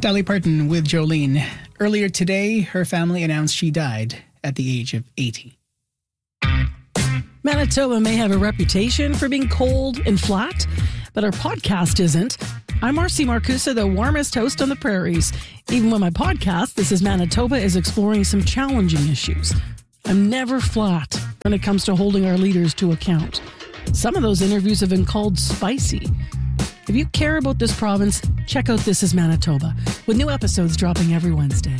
Dolly Parton with Jolene. Earlier today, her family announced she died at the age of 80. Manitoba may have a reputation for being cold and flat, but our podcast isn't. I'm Marcy Marcusa, the warmest host on the prairies. Even when my podcast, This is Manitoba, is exploring some challenging issues. I'm never flat when it comes to holding our leaders to account. Some of those interviews have been called spicy. If you care about this province, check out This is Manitoba, with new episodes dropping every Wednesday.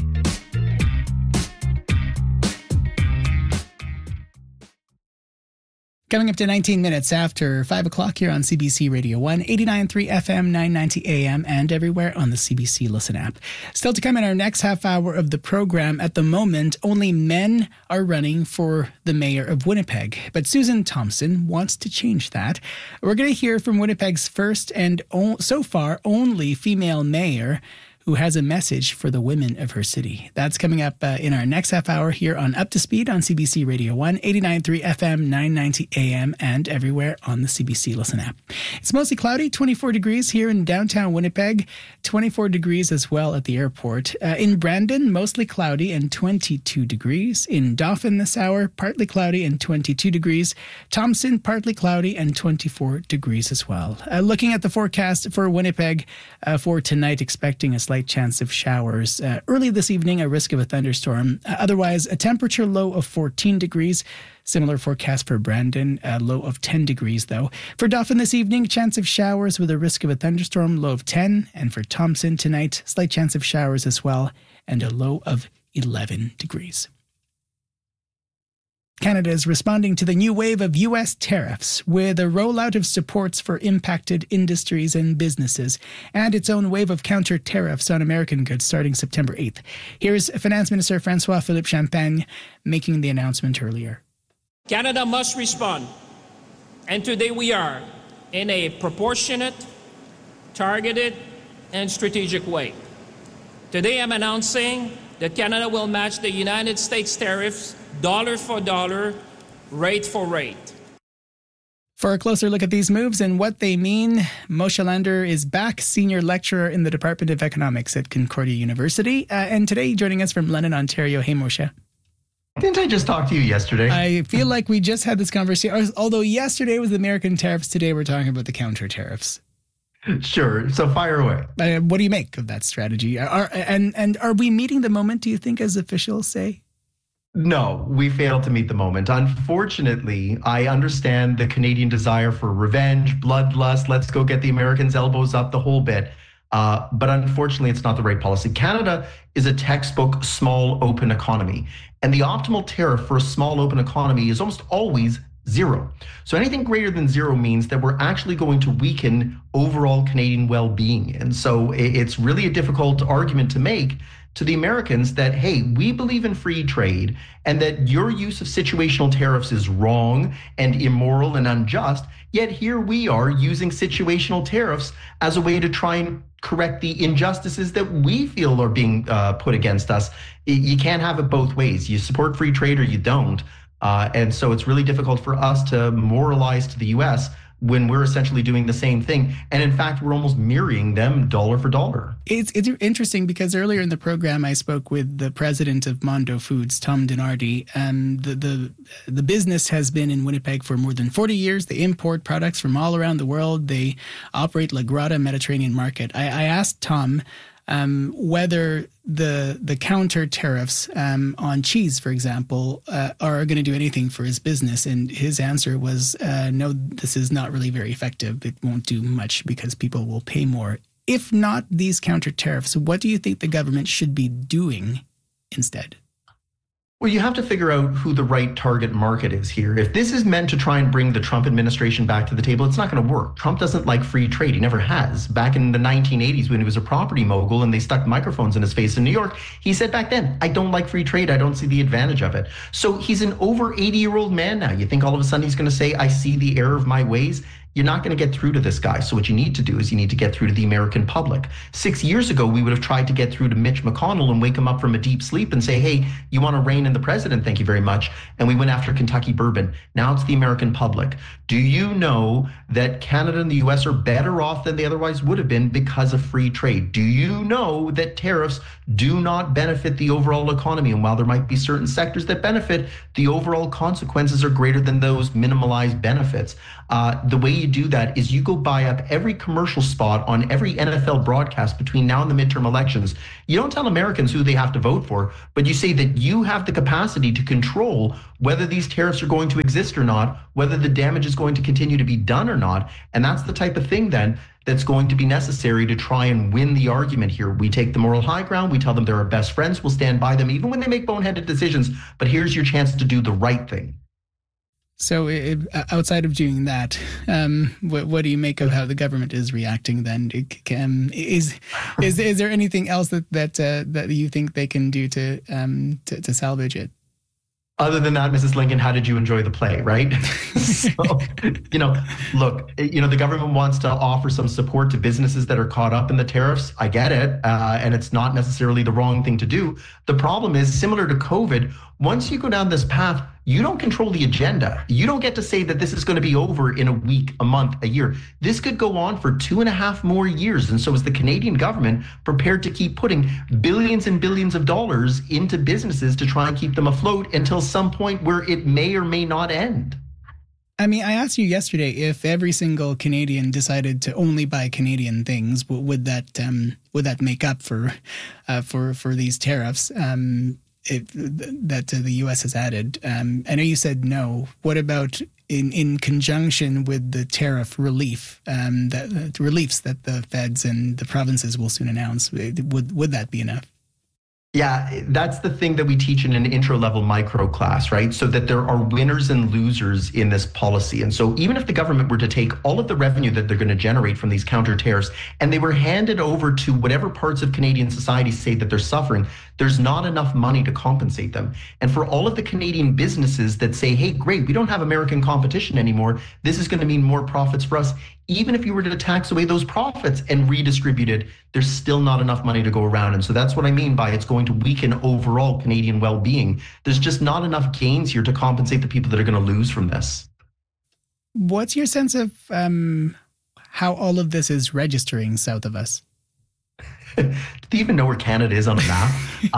Coming up to 19 minutes after 5 o'clock here on CBC Radio 1, 89.3 FM, 990 AM, and everywhere on the CBC Listen app. Still to come in our next half hour of the program, at the moment, only men are running for the mayor of Winnipeg. But Susan Thompson wants to change that. We're going to hear from Winnipeg's first and so far only female mayor, who has a message for the women of her city. That's coming up in our next half hour here on Up to Speed on CBC Radio 1, 89.3 FM, 990 AM, and everywhere on the CBC Listen app. It's mostly cloudy, 24 degrees here in downtown Winnipeg, 24 degrees as well at the airport. In Brandon, mostly cloudy and 22 degrees. In Dauphin this hour, partly cloudy and 22 degrees. Thompson, partly cloudy and 24 degrees as well. Looking at the forecast for Winnipeg for tonight, expecting a slight chance of showers. Early this evening, a risk of a thunderstorm. Otherwise, a temperature low of 14 degrees. Similar forecast for Brandon, a low of 10 degrees though. For Dauphin this evening, chance of showers with a risk of a thunderstorm, low of 10. And for Thompson tonight, slight chance of showers as well, and a low of 11 degrees. Canada is responding to the new wave of U.S. tariffs with a rollout of supports for impacted industries and businesses and its own wave of counter tariffs on American goods starting September 8th. Here's Finance Minister François-Philippe Champagne making the announcement earlier. Canada must respond, and today we are, in a proportionate, targeted, and strategic way. Today I'm announcing that Canada will match the United States tariffs dollar for dollar, rate for rate. For a closer look at these moves and what they mean, Moshe Lander is back, senior lecturer in the Department of Economics at Concordia University. And today, joining us from London, Ontario. Hey, Moshe. Didn't I just talk to you yesterday? I feel like we just had this conversation. Although yesterday was the American tariffs, today we're talking about the counter tariffs. Sure. So fire away. What do you make of that strategy? Are we meeting the moment, do you think, as officials say? No, we failed to meet the moment. Unfortunately, I understand the Canadian desire for revenge, bloodlust, let's go get the Americans' elbows up, the whole bit. But unfortunately, it's not the right policy. Canada is a textbook small open economy. And the optimal tariff for a small open economy is almost always zero. So anything greater than zero means that we're actually going to weaken overall Canadian well-being. And so it's really a difficult argument to make to the Americans that, hey, we believe in free trade and that your use of situational tariffs is wrong and immoral and unjust. Yet here we are using situational tariffs as a way to try and correct the injustices that we feel are being put against us. You can't have it both ways. You support free trade or you don't. And so it's really difficult for us to moralize to the U.S. when we're essentially doing the same thing. And in fact, we're almost mirroring them dollar for dollar. It's interesting because earlier in the program, I spoke with the president of Mondo Foods, Tom Dinardi. The business has been in Winnipeg for more than 40 years. They import products from all around the world. They operate La Grata Mediterranean Market. I asked Tom whether the counter tariffs on cheese, for example, are going to do anything for his business. And his answer was, no, this is not really very effective. It won't do much because people will pay more. If not these counter tariffs, what do you think the government should be doing instead? Well, you have to figure out who the right target market is here. If this is meant to try and bring the Trump administration back to the table, it's not going to work. Trump doesn't like free trade. He never has. Back in the 1980s, when he was a property mogul and they stuck microphones in his face in New York, he said back then, I don't like free trade. I don't see the advantage of it. So he's an over 80-year-old man now. You think all of a sudden he's going to say, I see the error of my ways? you're not going to get through to this guy. So what you need to do is you need to get through to the American public. 6 years ago, we would have tried to get through to Mitch McConnell and wake him up from a deep sleep and say, hey, you want to rein in the president? Thank you very much. And we went after Kentucky bourbon. Now it's the American public. Do you know that Canada and the US are better off than they otherwise would have been because of free trade? Do you know that tariffs do not benefit the overall economy? And while there might be certain sectors that benefit, the overall consequences are greater than those minimalized benefits. The way you do that is you go buy up every commercial spot on every NFL broadcast between now and the midterm elections. You don't tell Americans who they have to vote for, but you say that you have the capacity to control whether these tariffs are going to exist or not, whether the damage is going to continue to be done or not. And that's the type of thing then that's going to be necessary to try and win the argument here. We take the moral high ground. We tell them they're our best friends. We'll stand by them even when they make boneheaded decisions. But here's your chance to do the right thing. So outside of doing that, what do you make of how the government is reacting then? Is there anything else that you think they can do to salvage it? Other than that, Mrs. Lincoln, how did you enjoy the play, right? So, look, the government wants to offer some support to businesses that are caught up in the tariffs. I get it. And it's not necessarily the wrong thing to do. The problem is, similar to COVID, once you go down this path, you don't control the agenda. You don't get to say that this is going to be over in a week, a month, a year. This could go on for 2.5 more years. And so is the Canadian government prepared to keep putting billions and billions of dollars into businesses to try and keep them afloat until some point where it may or may not end? I mean, I asked you yesterday if every single Canadian decided to only buy Canadian things, would that make up for these tariffs? That the U.S. has added. I know you said no. What about in conjunction with the tariff relief, the reliefs that the feds and the provinces will soon announce? Would that be enough? Yeah, that's the thing that we teach in an intro level micro class, right? So that there are winners and losers in this policy. And so even if the government were to take all of the revenue that they're going to generate from these counter tariffs and they were handed over to whatever parts of Canadian society say that they're suffering, there's not enough money to compensate them. And for all of the Canadian businesses that say, hey, great, we don't have American competition anymore, this is going to mean more profits for us. Even if you were to tax away those profits and redistribute it, there's still not enough money to go around. And so that's what I mean by it's going to weaken overall Canadian well-being. There's just not enough gains here to compensate the people that are going to lose from this. What's your sense of how all of this is registering south of us? Do they even know where Canada is on a map?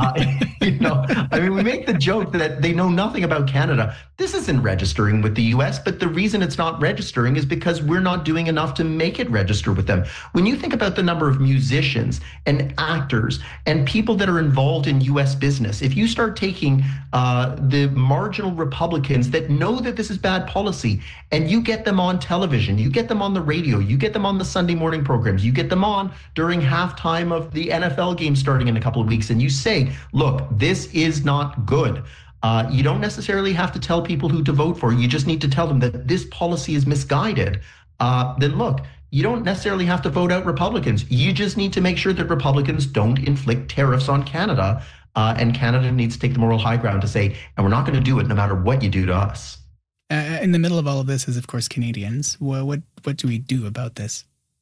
We make the joke that they know nothing about Canada. This isn't registering with the US, but the reason it's not registering is because we're not doing enough to make it register with them. When you think about the number of musicians and actors and people that are involved in US business, if you start taking the marginal Republicans that know that this is bad policy and you get them on television, you get them on the radio, you get them on the Sunday morning programs, you get them on during halftime of the NFL game starting in a couple of weeks, and you say, look, this is not good. You don't necessarily have to tell people who to vote for. You just need to tell them that this policy is misguided. Then look, you don't necessarily have to vote out Republicans. You just need to make sure that Republicans don't inflict tariffs on Canada. And Canada needs to take the moral high ground to say, and we're not going to do it no matter what you do to us. In the middle of all of this is, of course, Canadians. What do we do about this?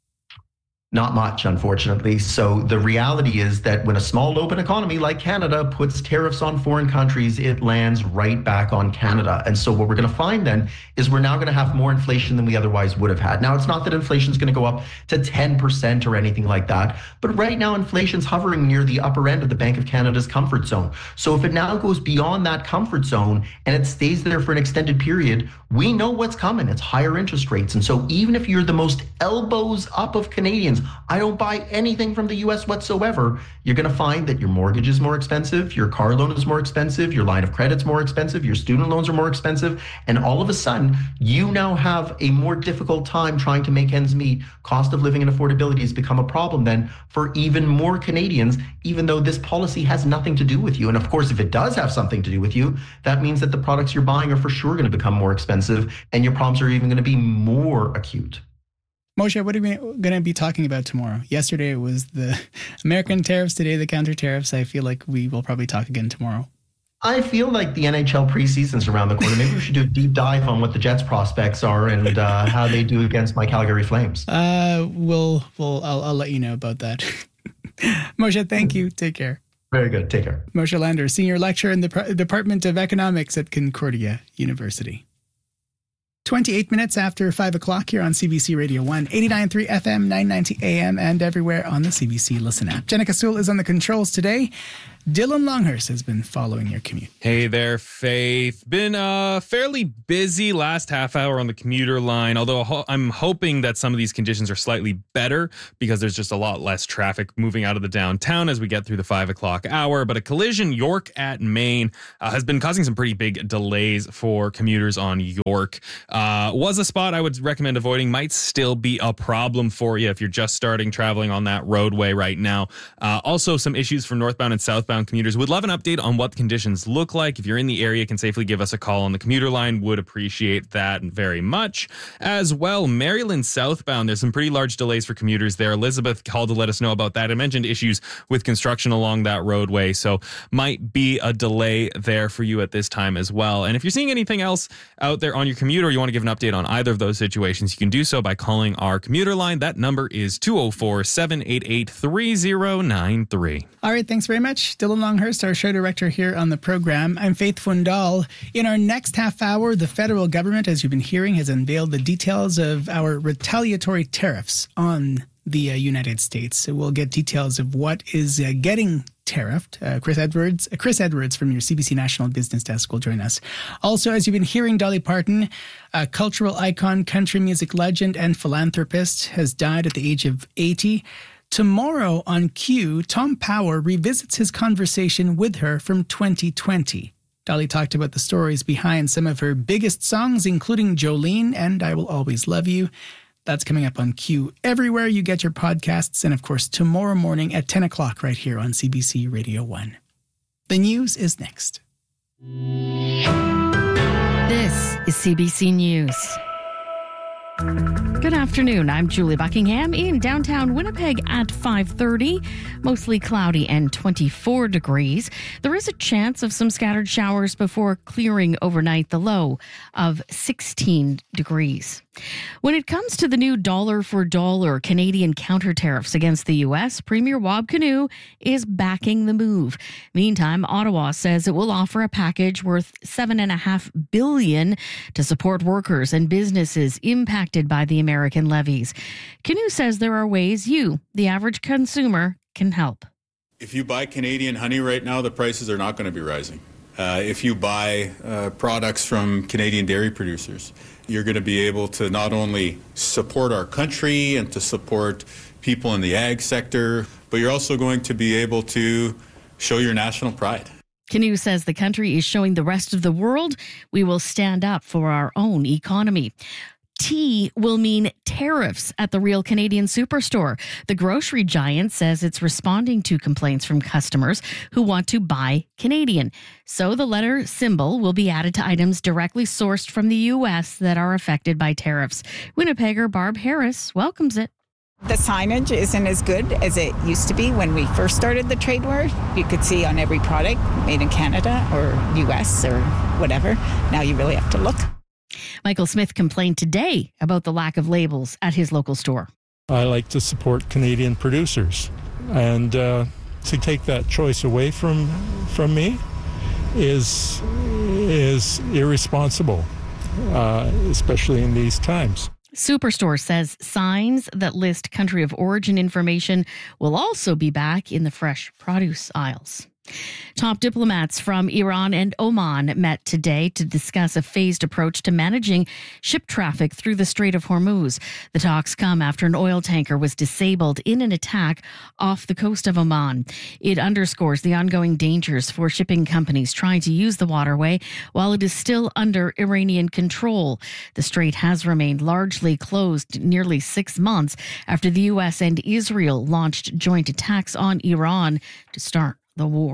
Not much, unfortunately. So the reality is that when a small open economy like Canada puts tariffs on foreign countries, it lands right back on Canada. And so what we're going to find then is we're now going to have more inflation than we otherwise would have had. Now, it's not that inflation is going to go up to 10% or anything like that, but right now inflation's hovering near the upper end of the Bank of Canada's comfort zone. So if it now goes beyond that comfort zone and it stays there for an extended period, we know what's coming. It's higher interest rates. And so even if you're the most elbows up of Canadians, I don't buy anything from the US whatsoever, you're going to find that your mortgage is more expensive, your car loan is more expensive, your line of credit's more expensive, your student loans are more expensive, and all of a sudden, you now have a more difficult time trying to make ends meet. Cost of living and affordability has become a problem then for even more Canadians, even though this policy has nothing to do with you. And of course, if it does have something to do with you, that means that the products you're buying are for sure going to become more expensive, and your problems are even going to be more acute. Moshe, what are we going to be talking about tomorrow? Yesterday it was the American tariffs, today the counter tariffs. I feel like we will probably talk again tomorrow. I feel like the NHL preseason's around the corner. Maybe we should do a deep dive on what the Jets prospects are and how they do against my Calgary Flames. I'll let you know about that. Moshe, thank you. Take care. Very good. Take care. Moshe Lander, Senior Lecturer in the Department of Economics at Concordia University. 28 minutes after 5 o'clock here on CBC Radio 1, 89.3 FM, 990 AM, and everywhere on the CBC Listen app. Jenica Sewell is on the controls today. Dylan Longhurst has been following your commute. Hey there, Faith. Been fairly busy last half hour on the commuter line, although I'm hoping that some of these conditions are slightly better because there's just a lot less traffic moving out of the downtown as we get through the 5 o'clock hour. But a collision York at Maine has been causing some pretty big delays for commuters on York. Was a spot I would recommend avoiding. Might still be a problem for you if you're just starting traveling on that roadway right now. Also, some issues for northbound and southbound commuters. Would love an update on what the conditions look like. If you're in the area, can safely give us a call on the commuter line. Would appreciate that very much. As well, Maryland southbound, there's some pretty large delays for commuters there. Elizabeth called to let us know about that. I mentioned issues with construction along that roadway, so might be a delay there for you at this time as well. And if you're seeing anything else out there on your commute or you want to give an update on either of those situations, you can do so by calling our commuter line. That number is 204-788-3093. All right, thanks very much. Dylan Longhurst, our show director here on the program. I'm Faith Fundal. In our next half hour, the federal government, as you've been hearing, has unveiled the details of our retaliatory tariffs on the United States. So we'll get details of what is getting tariffed. Chris Edwards from your CBC National Business Desk will join us. Also, as you've been hearing, Dolly Parton, a cultural icon, country music legend, and philanthropist, has died at the age of 80. Tomorrow on Q, Tom Power revisits his conversation with her from 2020. Dolly talked about the stories behind some of her biggest songs, including Jolene and I Will Always Love You. That's coming up on Q everywhere you get your podcasts, and of course tomorrow morning at 10 o'clock right here on CBC Radio 1. The news is next. This is CBC News. Good afternoon. I'm Julie Buckingham in downtown Winnipeg at 5:30. Mostly cloudy and 24 degrees. There is a chance of some scattered showers before clearing overnight, the low of 16 degrees. When it comes to the new dollar-for-dollar Canadian counter tariffs against the U.S., Premier Wab Kinew is backing the move. Meantime, Ottawa says it will offer a package worth $7.5 billion to support workers and businesses impacted by the American levies. Kinew says there are ways you, the average consumer, can help. If you buy Canadian honey right now, the prices are not going to be rising. If you buy products from Canadian dairy producers, you're going to be able to not only support our country and to support people in the ag sector, but you're also going to be able to show your national pride. Kinew says the country is showing the rest of the world we will stand up for our own economy. Tea will mean tariffs at the Real Canadian Superstore. The grocery giant says it's responding to complaints from customers who want to buy Canadian. So the letter symbol will be added to items directly sourced from the U.S. that are affected by tariffs. Winnipegger Barb Harris welcomes it. The signage isn't as good as it used to be when we first started the trade war. You could see on every product made in Canada or U.S. or whatever. Now you really have to look. Michael Smith complained today about the lack of labels at his local store. I like to support Canadian producers, and to take that choice away from me is irresponsible, especially in these times. Superstore says signs that list country of origin information will also be back in the fresh produce aisles. Top diplomats from Iran and Oman met today to discuss a phased approach to managing ship traffic through the Strait of Hormuz. The talks come after an oil tanker was disabled in an attack off the coast of Oman. It underscores the ongoing dangers for shipping companies trying to use the waterway while it is still under Iranian control. The strait has remained largely closed nearly 6 months after the U.S. and Israel launched joint attacks on Iran to start the war.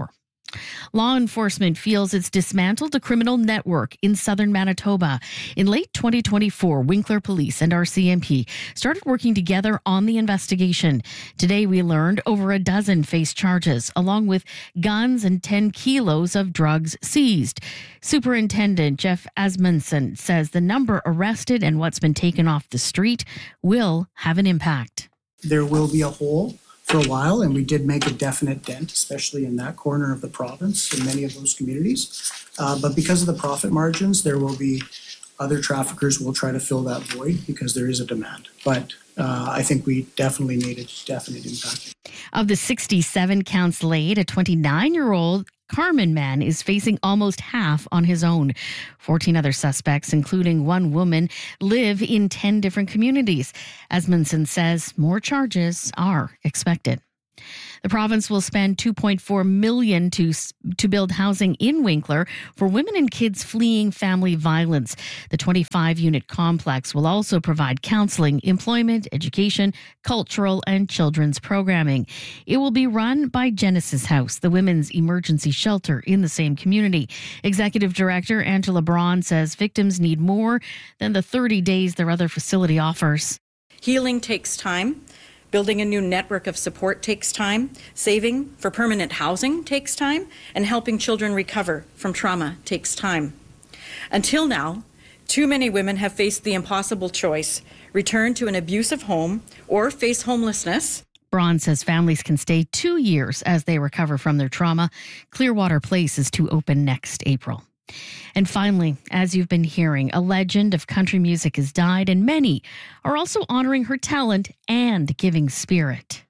Law enforcement feels it's dismantled a criminal network in southern Manitoba. In late 2024, Winkler Police and RCMP started working together on the investigation. Today, we learned over a dozen face charges, along with guns and 10 kilos of drugs seized. Superintendent Jeff Asmundson says the number arrested and what's been taken off the street will have an impact. There will be a hole for a while, and we did make a definite dent, especially in that corner of the province, in many of those communities. But because of the profit margins, there will be other traffickers will try to fill that void because there is a demand. But I think we definitely made a definite impact. Of the 67 counts laid, a 29-year-old Carmen man is facing almost half on his own. 14 other suspects, including one woman, live in 10 different communities. Asmundson says more charges are expected. The province will spend $2.4 million to build housing in Winkler for women and kids fleeing family violence. The 25-unit complex will also provide counseling, employment, education, cultural, and children's programming. It will be run by Genesis House, the women's emergency shelter in the same community. Executive Director Angela Braun says victims need more than the 30 days their other facility offers. Healing takes time. Building a new network of support takes time. Saving for permanent housing takes time. And helping children recover from trauma takes time. Until now, too many women have faced the impossible choice: return to an abusive home or face homelessness. Braun says families can stay 2 years as they recover from their trauma. Clearwater Place is to open next April. And finally, as you've been hearing, a legend of country music has died, and many are also honoring her talent and giving spirit.